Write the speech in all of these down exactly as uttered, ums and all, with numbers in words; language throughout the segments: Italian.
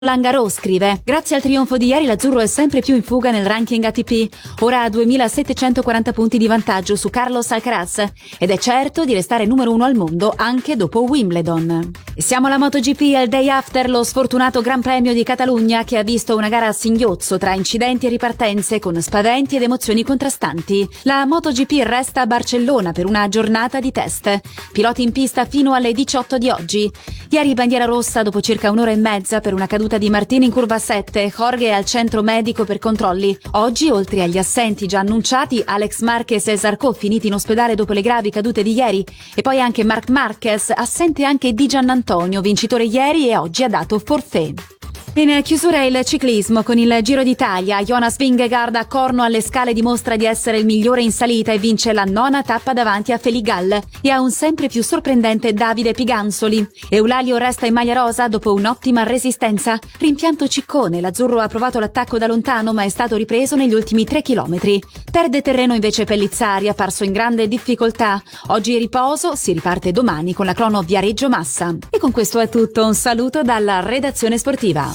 Langarò scrive: grazie al trionfo di ieri l'azzurro è sempre più in fuga nel ranking A T P, ora ha duemilasettecentoquaranta punti di vantaggio su Carlos Alcaraz ed è certo di restare numero uno al mondo anche dopo Wimbledon. E siamo alla MotoGP al day after lo sfortunato Gran Premio di Catalogna, che ha visto una gara a singhiozzo tra incidenti e ripartenze con spaventi ed emozioni contrastanti. La MotoGP resta a Barcellona per una giornata di test, piloti in pista fino alle diciotto di oggi. Ieri bandiera rossa dopo circa un'ora e mezza per una caduta di Martini in curva sette, Jorge è al centro medico per controlli. Oggi, oltre agli assenti già annunciati, Alex Marquez e Zarco finiti in ospedale dopo le gravi cadute di ieri, e poi anche Marc Marquez, assente anche Di Giannantonio, vincitore ieri e oggi ha dato forfait. In chiusura il ciclismo con il Giro d'Italia. Jonas Vingegaard a Corno alle Scale dimostra di essere il migliore in salita e vince la nona tappa davanti a Feligal e a un sempre più sorprendente Davide Piganzoli. Eulalio resta in maglia rosa dopo un'ottima resistenza. Rimpianto Ciccone, l'azzurro ha provato l'attacco da lontano ma è stato ripreso negli ultimi tre chilometri. Perde terreno invece Pellizzari, apparso in grande difficoltà. Oggi riposo, si riparte domani con la crono Viareggio Massa. E con questo è tutto, un saluto dalla redazione sportiva.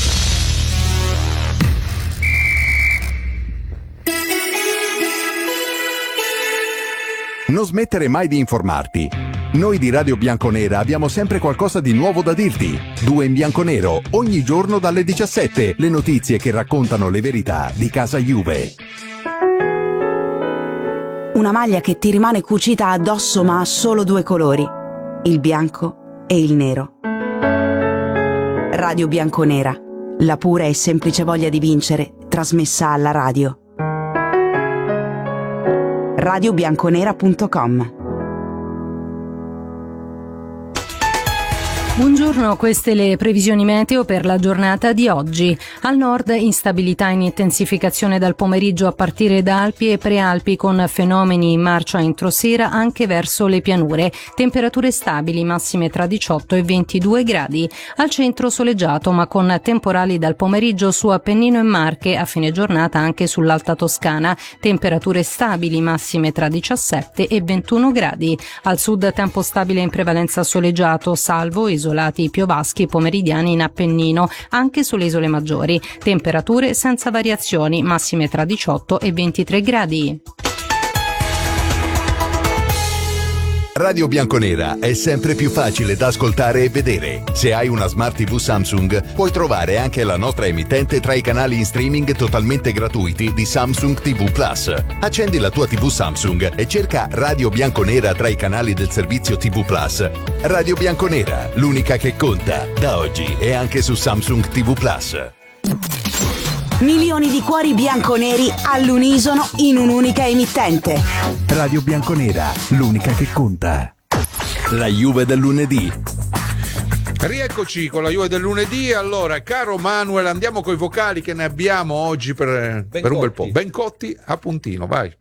Non smettere mai di informarti. Noi di Radio Bianconera abbiamo sempre qualcosa di nuovo da dirti. Due in bianconero, ogni giorno dalle diciassette, le notizie che raccontano le verità di casa Juve. Una maglia che ti rimane cucita addosso ma ha solo due colori, il bianco e il nero. Radio Bianconera, la pura e semplice voglia di vincere, trasmessa alla radio. radio bianconera punto com. Buongiorno, queste le previsioni meteo per la giornata di oggi. Al nord instabilità in intensificazione dal pomeriggio a partire da Alpi e Prealpi, con fenomeni in marcia entro sera anche verso le pianure. Temperature stabili, massime tra diciotto e ventidue gradi. Al centro soleggiato ma con temporali dal pomeriggio su Appennino e Marche, a fine giornata anche sull'Alta Toscana. Temperature stabili, massime tra diciassette e ventuno gradi. Al sud tempo stabile in prevalenza soleggiato, salvo isolati piovaschi pomeridiani in Appennino, anche sulle isole maggiori. Temperature senza variazioni, massime tra diciotto e ventitré gradi. Radio Bianconera è sempre più facile da ascoltare e vedere. Se hai una Smart tivù Samsung, puoi trovare anche la nostra emittente tra i canali in streaming totalmente gratuiti di Samsung tivù Plus. Accendi la tua tivù Samsung e cerca Radio Bianconera tra i canali del servizio tivù Plus. Radio Bianconera, l'unica che conta, da oggi e anche su Samsung tivù Plus. Milioni di cuori bianconeri all'unisono in un'unica emittente. Radio Bianconera, l'unica che conta. La Juve del lunedì. Rieccoci con la Juve del lunedì. Allora, caro Manuel, andiamo coi vocali che ne abbiamo oggi per, per un bel po'. Bencotti a puntino, vai.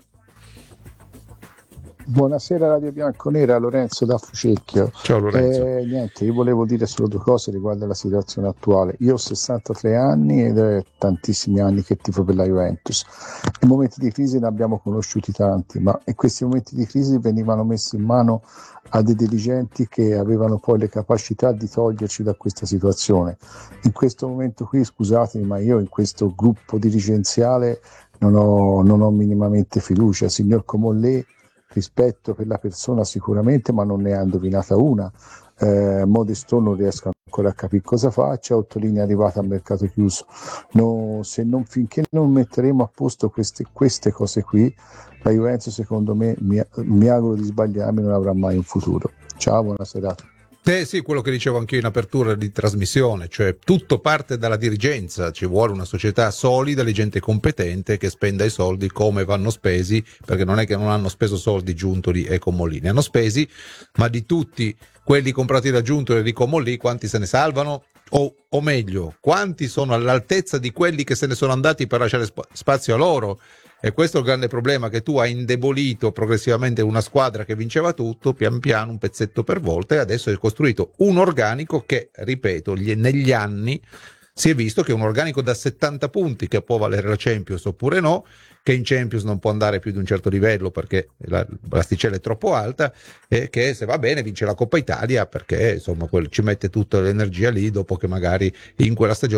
Buonasera Radio Bianconera, Lorenzo da Fucecchio. Ciao Lorenzo. Eh, niente, io volevo dire solo due cose riguardo alla situazione attuale. Io ho sessantatré anni ed è tantissimi anni che tifo per la Juventus. In momenti di crisi ne abbiamo conosciuti tanti, ma in questi momenti di crisi venivano messi in mano a dei dirigenti che avevano poi le capacità di toglierci da questa situazione. In questo momento qui, scusatemi, ma io in questo gruppo dirigenziale non ho, non ho minimamente fiducia. Signor Comollet, rispetto per la persona sicuramente, ma non ne ha indovinata una. eh, Modesto non riesco ancora a capire cosa faccia. Ottolini è arrivato al mercato chiuso. No, se non, finché non metteremo a posto queste, queste cose qui, la Juventus, secondo me, mi, mi auguro di sbagliarmi, non avrà mai un futuro. Ciao, buona serata. Eh sì, quello che dicevo anche io in apertura di trasmissione, cioè tutto parte dalla dirigenza, ci vuole una società solida, di gente competente che spenda i soldi come vanno spesi, perché non è che non hanno speso soldi Giuntoli e Comolli, ne hanno spesi, ma di tutti quelli comprati da Giuntoli e di Comolli quanti se ne salvano? O, o meglio, quanti sono all'altezza di quelli che se ne sono andati per lasciare sp- spazio a loro? E questo è il grande problema, che tu hai indebolito progressivamente una squadra che vinceva tutto, pian piano, un pezzetto per volta, e adesso hai costruito un organico che, ripeto, gli, negli anni si è visto che un organico da settanta punti che può valere la Champions oppure no, che in Champions non può andare più di un certo livello perché la, l'asticella è troppo alta, e che se va bene vince la Coppa Italia perché insomma quel, ci mette tutta l'energia lì dopo che magari in quella stagione